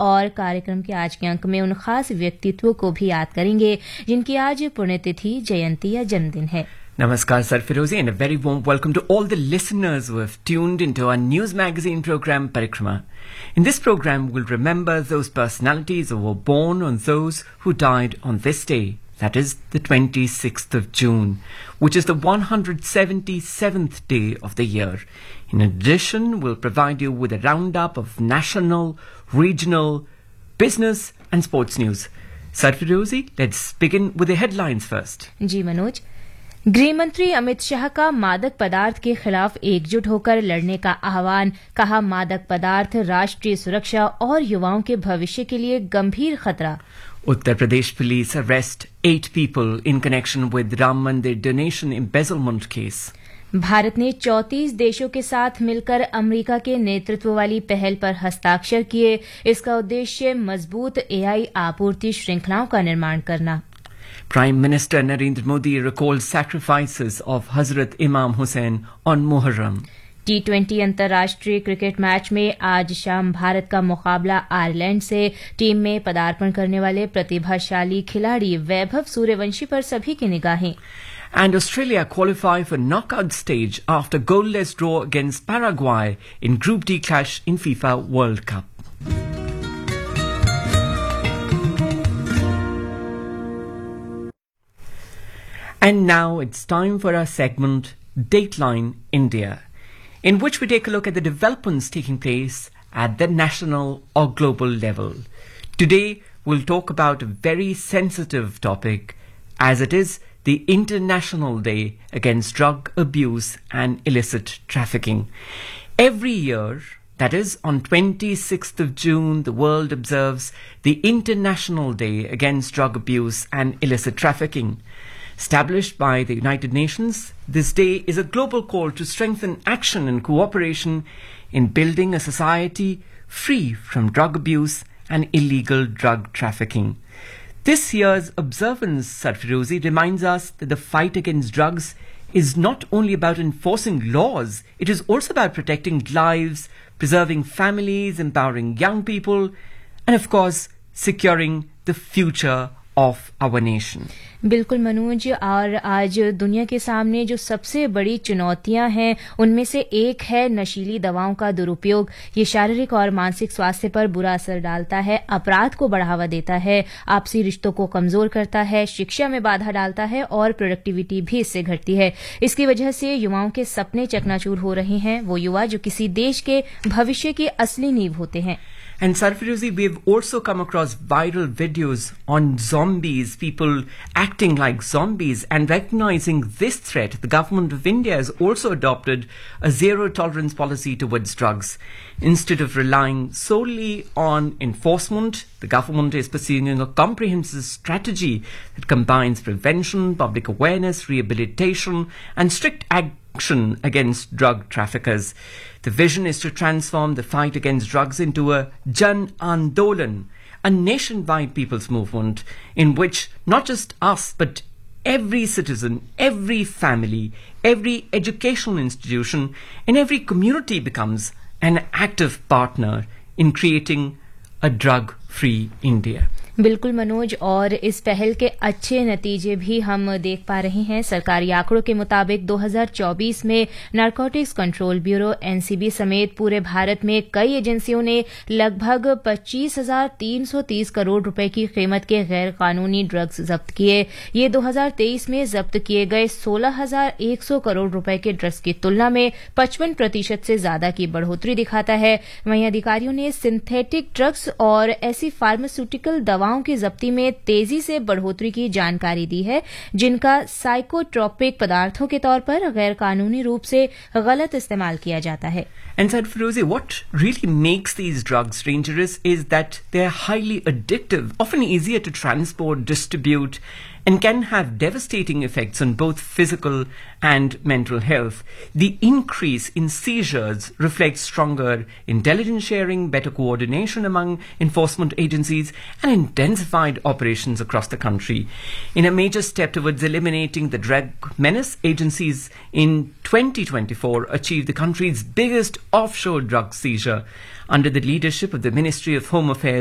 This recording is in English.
और कार्यक्रम के आज के अंक में उन खास व्यक्तित्वों को भी याद करेंगे जिनकी आज पुण्यतिथि, जयंती या जन्मदिन है। Namaskar, Sarfirozi, and a very warm welcome to all the listeners who have tuned into our news magazine program, Parikrama. In this program, we'll remember those personalities who were born on those who died on this day, that is the 26th of June, which is the 177th day of the year. In addition, we'll provide you with a roundup of national, regional, business and sports news. Sarfirozi, let's begin with the headlines first. जी मनोज, गृह मंत्री अमित शाह का मादक पदार्थ के खिलाफ एकजुट होकर लड़ने का आह्वान। कहा, मादक पदार्थ राष्ट्रीय सुरक्षा और युवाओं के भविष्य के लिए गंभीर खतरा। Uttar Pradesh police arrest 8 people in connection with Ram Mandir donation embezzlement case. Bharat ने 34 देशों के साथ मिलकर अमेरिका के नेतृत्व वाली पहल पर हस्ताक्षर किए। इसका उद्देश्य मजबूत एआई आपूर्ति श्रृंखलाओं का निर्माण करना। Prime Minister Narendra Modi recalls sacrifices of Hazrat Imam Hussain on Muharram. T20 अंतर्राष्ट्रीय क्रिकेट मैच में आज शाम भारत का मुकाबला आयरलैंड से। टीम में पदार्पण करने वाले प्रतिभाशाली खिलाड़ी वैभव सूर्यवंशी पर सभी की निगाहें। And Australia qualify for knockout stage after goalless draw against Paraguay in Group D clash in FIFA World Cup. And now it's time for our segment Dateline India, in which we take a look at the developments taking place at the national or global level. Today we'll talk about a very sensitive topic, as it is the International Day Against Drug Abuse and Illicit Trafficking. Every year, that is on 26th of June, the world observes the International Day Against Drug Abuse and Illicit Trafficking. Established by the United Nations, this day is a global call to strengthen action and cooperation in building a society free from drug abuse and illegal drug trafficking. This year's observance, Sarfirozi, reminds us that the fight against drugs is not only about enforcing laws, it is also about protecting lives, preserving families, empowering young people, and of course, securing the future of our nation. बिल्कुल मनोज, और आज दुनिया के सामने जो सबसे बड़ी चुनौतियां हैं उनमें से एक है नशीली दवाओं का दुरुपयोग। ये शारीरिक और मानसिक स्वास्थ्य पर बुरा असर डालता है, अपराध को बढ़ावा देता है, आपसी रिश्तों को कमजोर करता है, शिक्षा में बाधा डालता है और प्रोडक्टिविटी भी इससे घटती है। इसकी वजह से युवाओं के सपने चकनाचूर हो रहे हैं, वो युवा जो किसी देश के भविष्य की असली नींव होते हैं। And Sarfirozi, we've also come across viral videos on zombies, people acting like zombies, and recognizing this threat, the government of India has also adopted a zero tolerance policy towards drugs. Instead of relying solely on enforcement, the government is pursuing a comprehensive strategy that combines prevention, public awareness, rehabilitation, and strict action against drug traffickers. The vision is to transform the fight against drugs into a Jan Andolan, a nationwide people's movement in which not just us but every citizen, every family, every educational institution and every community becomes an active partner in creating a drug-free India. बिल्कुल मनोज, और इस पहल के अच्छे नतीजे भी हम देख पा रहे हैं। सरकारी आंकड़ों के मुताबिक 2024 में नारकोटिक्स कंट्रोल ब्यूरो एनसीबी समेत पूरे भारत में कई एजेंसियों ने लगभग 25,330 करोड़ रुपए की कीमत के गैर कानूनी ड्रग्स जब्त किए। ये 2023 में जब्त किए गए 16,100 करोड़ रुपए के ड्रग्स की तुलना में 55% से ज्यादा की बढ़ोतरी दिखाता है। वहीं अधिकारियों ने सिंथेटिक ड्रग्स और ऐसी फार्मास्यूटिकल दवाओं की जब्ती में तेजी से बढ़ोतरी की जानकारी दी है, जिनका साइकोट्रोपिक पदार्थों के तौर पर गैर कानूनी रूप से गलत इस्तेमाल किया जाता है। And Sarfirozi, what really makes these drugs dangerous is that they are highly addictive, often easier to transport, distribute, and can have devastating effects on both physical and mental health. The increase in seizures reflects stronger intelligence sharing, better coordination among enforcement agencies, and intensified operations across the country. In a major step towards eliminating the drug menace, agencies in 2024 achieved the country's biggest offshore drug seizure under the leadership of the Ministry of Home Affairs